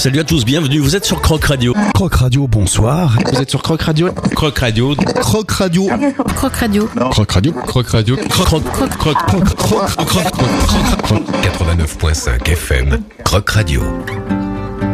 Salut à tous, bienvenue, vous êtes sur Croc Radio. Croc Radio, bonsoir. Vous êtes sur Croc Radio. Croc Radio. Croc Radio. Croc Radio. Croc Radio. Croc Radio. Croc. 89.5 FM. Croc Radio.